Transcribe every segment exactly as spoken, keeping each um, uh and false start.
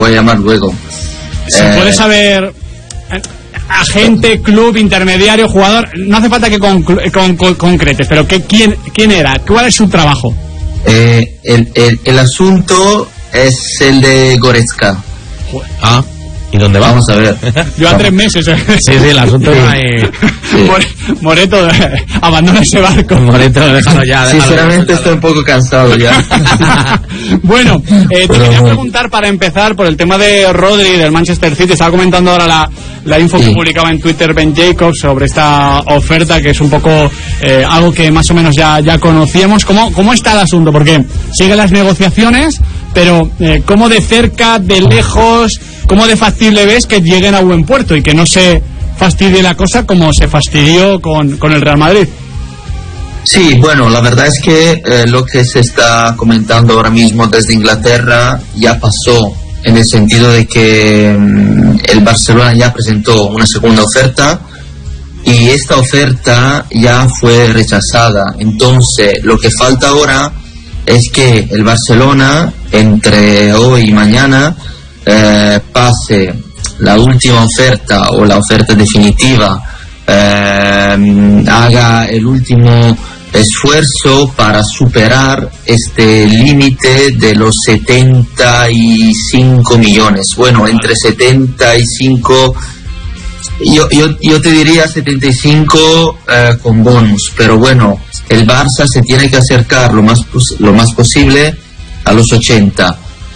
voy a llamar luego. ¿Se eh, puede saber agente, club, intermediario, jugador? No hace falta que con, con, con, concretes, pero ¿qué, quién, ¿quién era? ¿Cuál es su trabajo? Eh, el, el, el asunto es el de Goretzka. Ah, ¿y dónde va? Vamos a ver. Lleva tres meses. ¿eh? Sí, sí, el asunto no hay... Sí. Moreto, abandona ese barco. Moreto, déjalo ya. Déjalo, Sinceramente déjalo. estoy un poco cansado ya. Bueno, eh, te quería preguntar para empezar por el tema de Rodri del Manchester City. Estaba comentando ahora la, la info sí. que publicaba en Twitter Ben Jacobs sobre esta oferta, que es un poco eh, algo que más o menos ya, ya conocíamos. ¿Cómo, ¿Cómo está el asunto? Porque siguen las negociaciones, pero eh, ¿cómo de cerca, de lejos, cómo de factible ves que lleguen a buen puerto y que no se fastidie la cosa como se fastidió con, con el Real Madrid? Sí, bueno, la verdad es que eh, lo que se está comentando ahora mismo desde Inglaterra ya pasó, en el sentido de que mm, el Barcelona ya presentó una segunda oferta y esta oferta ya fue rechazada. Entonces, lo que falta ahora es que el Barcelona, entre hoy y mañana, eh, pase la última oferta o la oferta definitiva, eh, haga el último esfuerzo para superar este límite de los setenta y cinco millones. Bueno, entre setenta y cinco, yo, yo, yo te diría setenta y cinco eh, con bonus, pero bueno, el Barça se tiene que acercar lo más, lo más posible a los ochenta.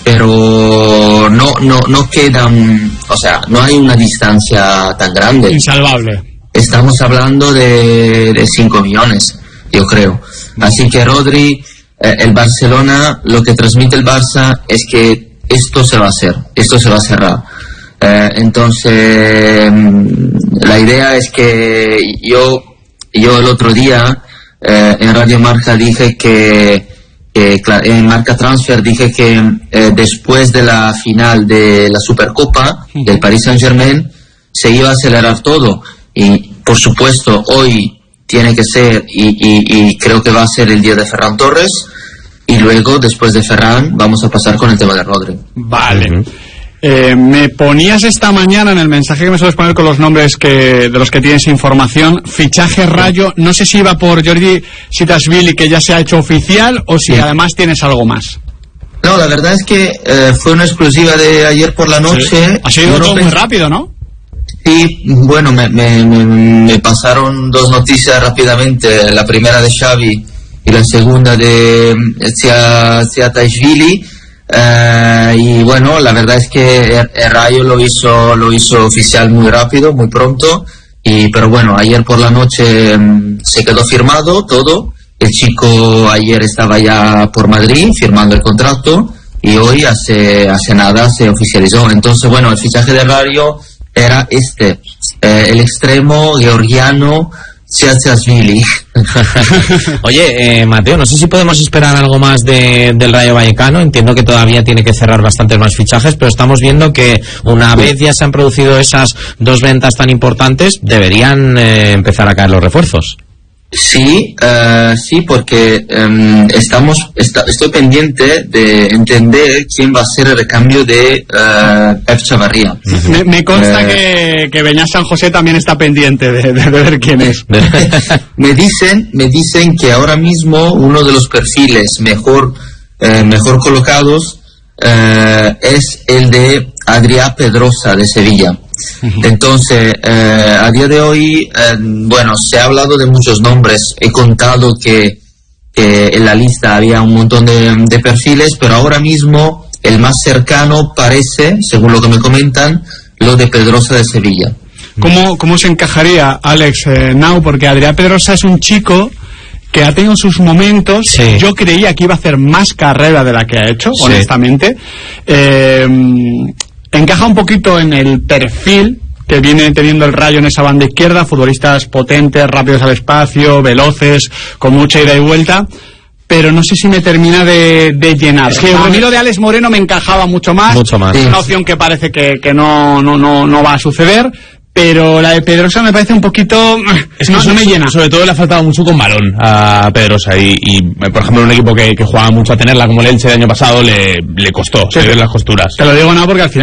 Pero no no no quedan, o sea, no hay una distancia tan grande. Insalvable. Estamos hablando de, de cinco millones, yo creo. Así que Rodri, eh, el Barcelona, lo que transmite el Barça es que esto se va a hacer, esto se va a cerrar. Eh, entonces, la idea es que yo, yo el otro día eh, en Radio Marca dije que Eh, en Marca Transfer dije que eh, después de la final de la Supercopa del Paris Saint-Germain se iba a acelerar todo y por supuesto hoy tiene que ser y, y, y creo que va a ser el día de Ferran Torres y luego después de Ferran vamos a pasar con el tema de Rodri. Vale. Uh-huh. Eh, me ponías esta mañana en el mensaje que me sueles poner con los nombres que de los que tienes información, fichaje Rayo, no sé si iba por Jordi Sitasvili, que ya se ha hecho oficial, o si sí. además tienes algo más. No, la verdad es que eh, fue una exclusiva de ayer por la noche. Sí. Ha sido todo muy rápido, ¿no? Sí, bueno, me, me, me, me pasaron dos noticias rápidamente, la primera de Xavi y la segunda de Sitasvili. Uh, y bueno, la verdad es que el, el Rayo lo hizo lo hizo oficial muy rápido, muy pronto, y pero bueno, ayer por la noche um, se quedó firmado todo. El chico ayer estaba ya por Madrid firmando el contrato y hoy hace hace nada se oficializó. Entonces bueno, el fichaje de Rayo era este, eh, el extremo georgiano Sitasvili. Oye, eh, Mateo, no sé si podemos esperar algo más de, del Rayo Vallecano. Entiendo que todavía tiene que cerrar bastantes más fichajes, pero estamos viendo que una vez ya se han producido esas dos ventas tan importantes, deberían eh, empezar a caer los refuerzos. Sí, uh, sí, porque um, estamos, está, estoy pendiente de entender quién va a ser el recambio de uh, Pep Chavarría. Me, me consta uh, que, que Beñat San José también está pendiente de, de, de ver quién es. me dicen, me dicen que ahora mismo uno de los perfiles mejor, uh, mejor colocados uh, es el de Adrià Pedrosa de Sevilla. Entonces, eh, a día de hoy, eh, bueno, se ha hablado de muchos nombres. He contado que, que en la lista había un montón de, de perfiles, pero ahora mismo el más cercano parece, según lo que me comentan, lo de Pedrosa de Sevilla. ¿Cómo, cómo se encajaría, Alex, eh, Now? Porque Adrià Pedrosa es un chico que ha tenido sus momentos. Sí. Yo creía que iba a hacer más carrera de la que ha hecho, sí. honestamente. Eh... Encaja un poquito en el perfil que viene teniendo el Rayo en esa banda izquierda, futbolistas potentes, rápidos al espacio, veloces, con mucha ida y vuelta, pero no sé si me termina de, de llenar. Es que a mí lo de Alex Moreno me encajaba mucho más, mucho más. Es una opción que parece que, que no, no, no, no va a suceder, pero la de Pedrosa me parece un poquito... Es que no, no me llena. Sobre todo le ha faltado mucho con balón a Pedrosa y, y por ejemplo, un equipo que, que jugaba mucho a tenerla como el Elche el año pasado le, le costó, sí. Se ven las costuras. Te lo digo no porque al final